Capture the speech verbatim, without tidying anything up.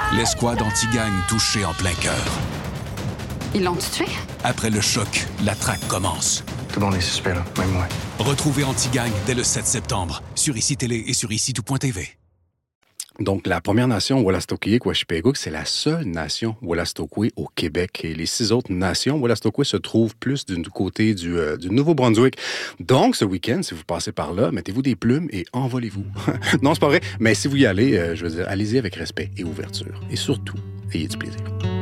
L'escouade anti-gang touchée en plein cœur. Ils l'ont tué? Après le choc, la traque commence. Tout le monde est suspect, là, même moi. Retrouvez Anti-Gang dès le sept septembre sur I C I Télé et sur ici tout point T V. Donc, la Première Nation Wolastoqiyik-Quashipégook, c'est la seule nation Wolastoqey au Québec. Et les six autres nations Wolastoqey se trouvent plus du côté du, euh, du Nouveau-Brunswick. Donc, ce week-end, si vous passez par là, mettez-vous des plumes et envolez-vous. Non, c'est pas vrai. Mais si vous y allez, euh, je veux dire, allez-y avec respect et ouverture. Et surtout, ayez du plaisir.